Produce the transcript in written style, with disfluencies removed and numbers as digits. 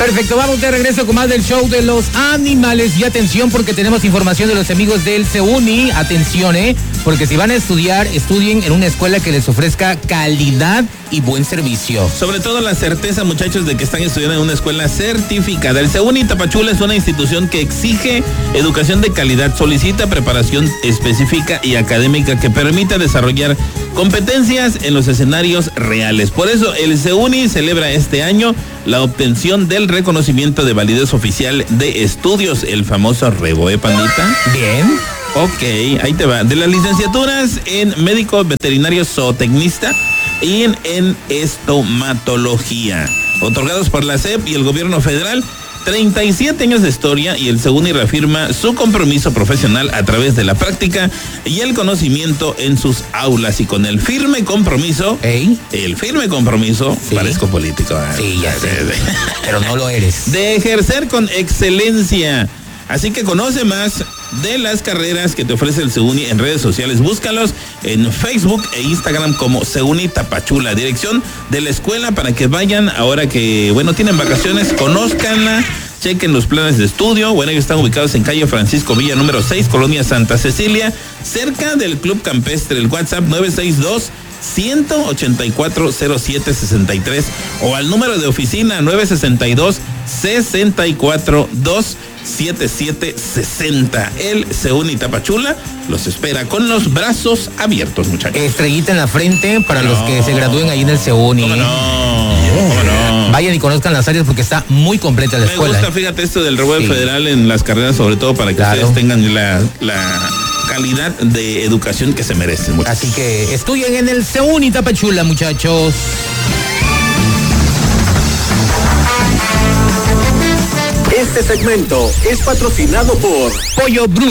Perfecto, vamos de regreso con más del show de los animales. Y atención, porque tenemos información de los amigos del CEUNI. Atención, porque si van a estudiar, estudien en una escuela que les ofrezca calidad y buen servicio. Sobre todo la certeza, muchachos, de que están estudiando en una escuela certificada. El CEUNI Tapachula es una institución que exige educación de calidad, solicita preparación específica y académica que permita desarrollar competencias en los escenarios reales. Por eso el CEUNI celebra este año la obtención del reconocimiento de validez oficial de estudios, el famoso REVO, pandita. Bien. Ok, ahí te va. De las licenciaturas en médico veterinario zootecnista y en estomatología, otorgados por la SEP y el gobierno federal. 37 años de historia, y el CEUNI reafirma su compromiso profesional a través de la práctica y el conocimiento en sus aulas, y con el firme compromiso, sí. Parezco político. Sí, ya sé, pero no lo eres. De ejercer con excelencia. Así que conoce más de las carreras que te ofrece el CEUNI en redes sociales. Búscalos en Facebook e Instagram como CEUNI Tapachula. Dirección de la escuela para que vayan ahora que, tienen vacaciones, conózcanla, chequen los planes de estudio. Ellos están ubicados en calle Francisco Villa, número 6, Colonia Santa Cecilia, cerca del Club Campestre. El WhatsApp 962-184-0763 o al número de oficina 962-642-7760. El CEUNI Tapachula los espera con los brazos abiertos, muchachos. Estrellita en la frente para los que se gradúen ahí en el CEUNI. ¿Cómo no? Vayan y conozcan las áreas porque está muy completa la escuela. Me gusta, fíjate, esto del REVO federal en las carreras, sobre todo para que ustedes tengan la calidad de educación que se merecen. Así que estudien en el CEUNI Tapachula, muchachos. Este segmento es patrocinado por Pollo Bruno.